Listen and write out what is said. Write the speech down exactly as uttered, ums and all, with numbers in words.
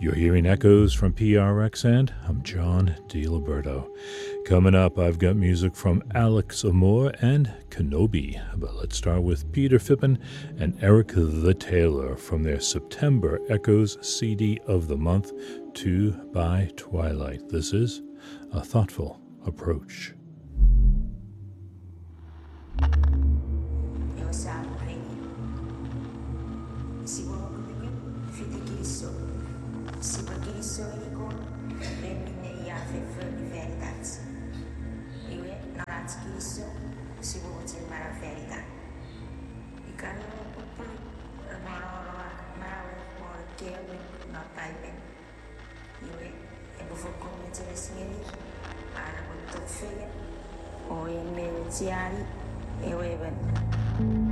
You're hearing echoes from P R X, and I'm John DiLiberto. Coming up, I've got music from Alex Amore and Kenobi, but let's start with Peter Phippen and Eric the Taylor from their September Echoes C D of the month, Two by Twilight. This is A Thoughtful Approach. O e me tiari e wewen